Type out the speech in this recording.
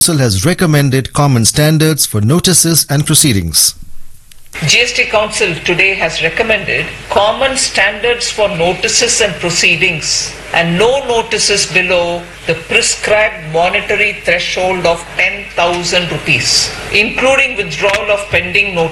Council has recommended common standards for notices and proceedings. GST Council today has recommended common standards for notices and proceedings and no notices below the prescribed monetary threshold of 10,000 rupees, including withdrawal of pending notices.